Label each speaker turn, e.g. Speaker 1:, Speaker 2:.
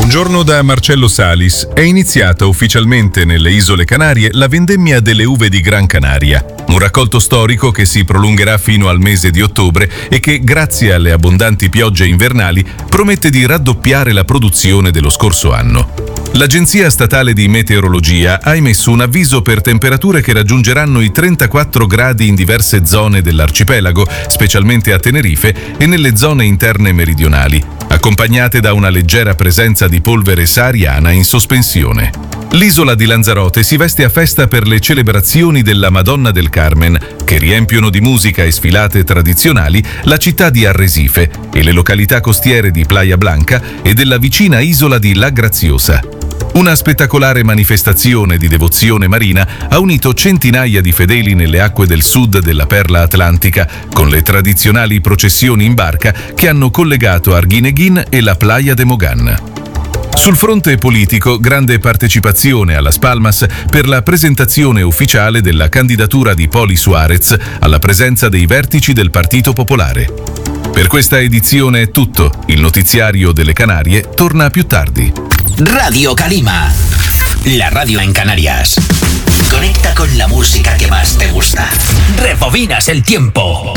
Speaker 1: Buongiorno da Marcello Salis. È iniziata ufficialmente nelle Isole Canarie la vendemmia delle uve di Gran Canaria, un raccolto storico che si prolungherà fino al mese di ottobre e che, grazie alle abbondanti piogge invernali, promette di raddoppiare la produzione dello scorso anno. L'Agenzia Statale di Meteorologia ha emesso un avviso per temperature che raggiungeranno i 34 gradi in diverse zone dell'arcipelago, specialmente a Tenerife e nelle zone interne meridionali, accompagnate da una leggera presenza di polvere sahariana in sospensione. L'isola di Lanzarote si veste a festa per le celebrazioni della Madonna del Carmen, che riempiono di musica e sfilate tradizionali la città di Arrecife e le località costiere di Playa Blanca e della vicina isola di La Graziosa. Una spettacolare manifestazione di devozione marina ha unito centinaia di fedeli nelle acque del sud della perla atlantica, con le tradizionali processioni in barca che hanno collegato Arguineguín e la Playa de Mogán. Sul fronte politico, grande partecipazione a Las Palmas per la presentazione ufficiale della candidatura di Poli Suárez alla presenza dei vertici del Partito Popolare. Per questa edizione è tutto. Il notiziario delle Canarie torna più tardi.
Speaker 2: Radio Calima, la radio en Canarias. Conecta con la música que más te gusta. Rebobinas el tiempo.